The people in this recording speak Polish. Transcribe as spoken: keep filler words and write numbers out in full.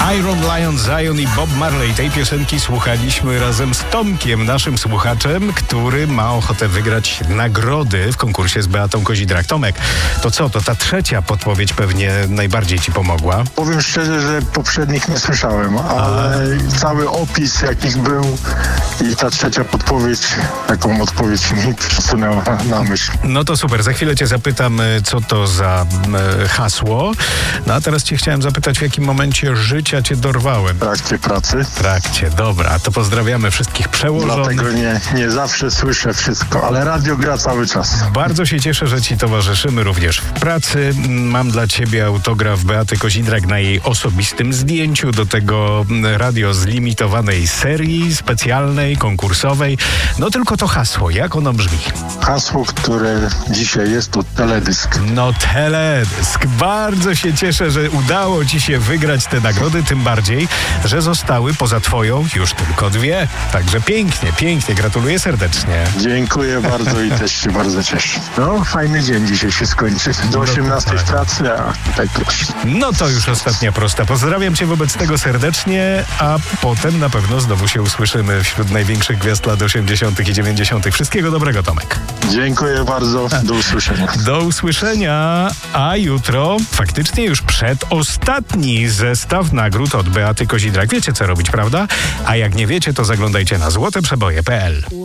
Iron Lion, Zion i Bob Marley. Tej piosenki słuchaliśmy razem z Tomkiem, naszym słuchaczem, który ma ochotę wygrać nagrody w konkursie z Beatą Kozidrak. Tomek, to co? To ta trzecia podpowiedź pewnie najbardziej ci pomogła. Powiem szczerze, że poprzednich nie słyszałem, ale A. cały opis jakich był i ta trzecia podpowiedź, taką odpowiedź mi przysunęła na myśl. No to super, za chwilę cię zapytam, co to za e, hasło. No a teraz cię chciałem zapytać, w jakim momencie życia cię dorwałem. W trakcie pracy. W trakcie, dobra, to pozdrawiamy wszystkich przełożonych. Dlatego nie, nie zawsze słyszę wszystko, ale radio gra cały czas. Bardzo się cieszę, że ci towarzyszymy również w pracy. Mam dla ciebie autograf Beaty Kozidrak na jej osobistym zdjęciu, do tego radio z limitowanej serii, specjalnej, konkursowej. No tylko to hasło, jak ono brzmi? Hasło, które dzisiaj jest, to teledysk. No teledysk. Bardzo się cieszę, że udało ci się wygrać te nagrody, tym bardziej, że zostały poza twoją już tylko dwie. Także pięknie, pięknie. Gratuluję serdecznie. Dziękuję bardzo i też się bardzo cieszę. No, fajny dzień dzisiaj się skończy. Do osiemnastej w pracy, a tutaj proszę. No to już ostatnia prosta. Pozdrawiam cię wobec tego serdecznie, a potem na pewno znowu się usłyszymy wśród największych gwiazd lat osiemdziesiątych i dziewięćdziesiątych. Wszystkiego dobrego, Tomek. Dziękuję bardzo. Do usłyszenia. Do usłyszenia. A jutro faktycznie już przedostatni zestaw nagród od Beaty Kozidrak. Wiecie, co robić, prawda? A jak nie wiecie, to zaglądajcie na złote przeboje kropka pe el.